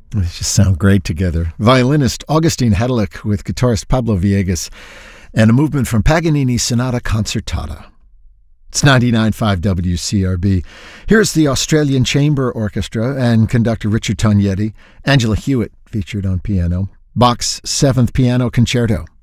They just sound great together. Violinist Augustine Hedelick with guitarist Pablo Villegas and a movement from Paganini's Sonata Concertata. It's 99.5 WCRB. Here's the Australian Chamber Orchestra and conductor Richard Tognetti. Angela Hewitt featured on piano. Bach's 7th Piano Concerto.